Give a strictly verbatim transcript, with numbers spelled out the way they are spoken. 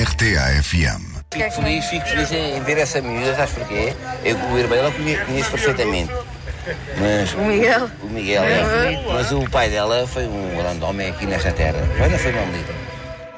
R T A F M. Fico feliz, fico feliz em ver essa miúda, sabes porquê? Eu o irmão dela conheço perfeitamente. Mas o Miguel? O Miguel, é. Mas o pai dela foi um grande homem aqui nesta terra. Mas não foi Mamelita.